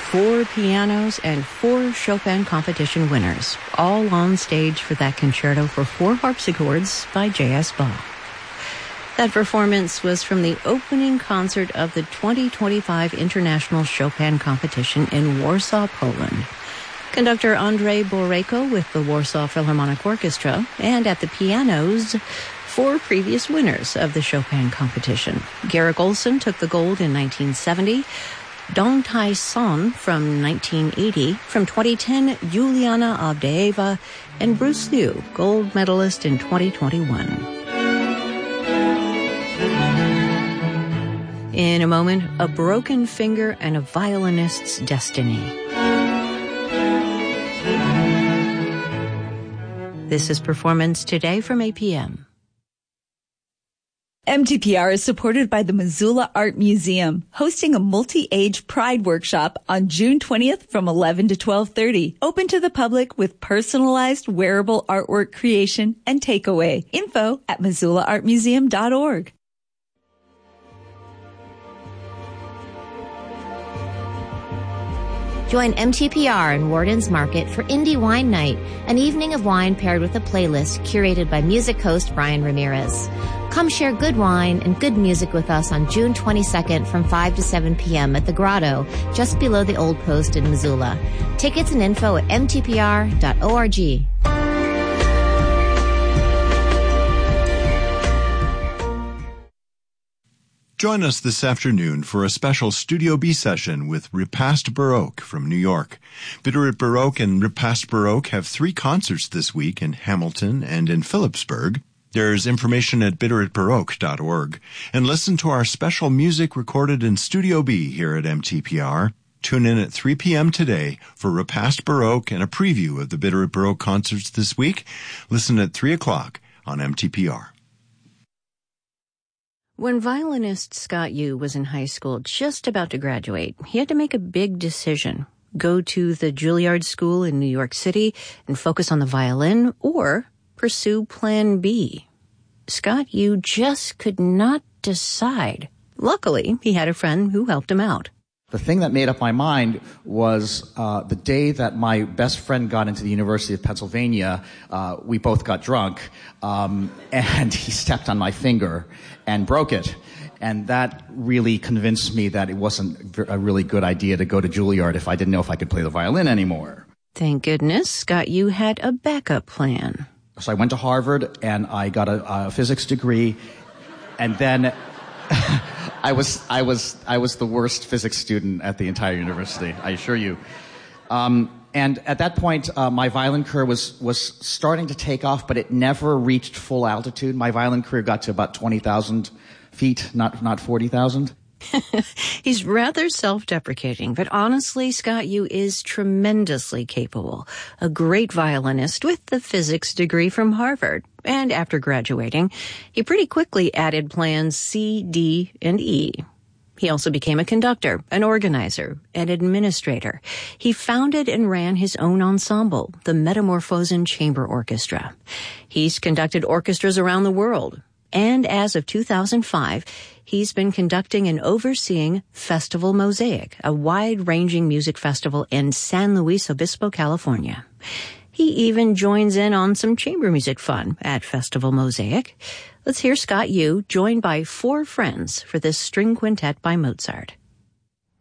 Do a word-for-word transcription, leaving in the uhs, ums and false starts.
four pianos, and four Chopin competition winners, all on stage for that concerto for four harpsichords by J S. Bach. That performance was from the opening concert of the twenty twenty-five International Chopin Competition in Warsaw, Poland. Conductor Andrei Boreyko with the Warsaw Philharmonic Orchestra, and at the pianos, four previous winners of the Chopin competition. Garrick Olson took the gold in nineteen seventy, Dong Tai Son from nineteen eighty, from twenty ten, Juliana Avdeeva, and Bruce Liu, gold medalist in twenty twenty-one. In a moment, a broken finger and a violinist's destiny. This is Performance Today from A P M. M T P R is supported by the Missoula Art Museum, hosting a multi-age Pride workshop on June twentieth from eleven to twelve thirty. Open to the public with personalized wearable artwork creation and takeaway. Info at missoula art museum dot org. Join M T P R and Warden's Market for Indie Wine Night, an evening of wine paired with a playlist curated by music host Brian Ramirez. Come share good wine and good music with us on June twenty-second from five to seven p.m. at the Grotto, just below the Old Post in Missoula. Tickets and info at m t p r dot org. Join us this afternoon for a special Studio B session with Repast Baroque from New York. Bitterit Baroque and Repast Baroque have three concerts this week in Hamilton and in Phillipsburg. There's information at bitterit baroque dot org. And listen to our special music recorded in Studio B here at M T P R. Tune in at three p.m. today for Repast Baroque and a preview of the Bitterit Baroque concerts this week. Listen at three o'clock on M T P R. When violinist Scott Yu was in high school, just about to graduate, he had to make a big decision. Go to the Juilliard School in New York City and focus on the violin, or pursue Plan B. Scott Yu just could not decide. Luckily, he had a friend who helped him out. The thing that made up my mind was uh, the day that my best friend got into the University of Pennsylvania, uh, we both got drunk, um, and he stepped on my finger and broke it. And that really convinced me that it wasn't a really good idea to go to Juilliard if I didn't know if I could play the violin anymore. Thank goodness Scott Yu had a backup plan. So I went to Harvard, and I got a, a physics degree, and then... I was I was I was the worst physics student at the entire university, I assure you. Um, and at that point, uh, my violin career was was starting to take off, but it never reached full altitude. My violin career got to about twenty thousand feet, not not forty thousand. He's rather self-deprecating, but honestly, Scott Yu is tremendously capable. A great violinist with the physics degree from Harvard. And after graduating, he pretty quickly added plans C, D, and E. He also became a conductor, an organizer, an administrator. He founded and ran his own ensemble, the Metamorphosen Chamber Orchestra. He's conducted orchestras around the world. And as of two thousand five, he's been conducting and overseeing Festival Mosaic, a wide-ranging music festival in San Luis Obispo, California. He even joins in on some chamber music fun at Festival Mosaic. Let's hear Scott Yu joined by four friends for this string quintet by Mozart.